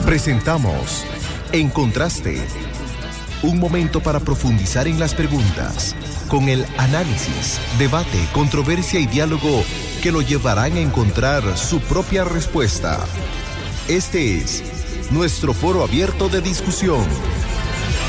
Presentamos En Contraste, un momento para profundizar en las preguntas, con el análisis, debate, controversia y diálogo que lo llevarán a encontrar su propia respuesta. Este es nuestro foro abierto de discusión.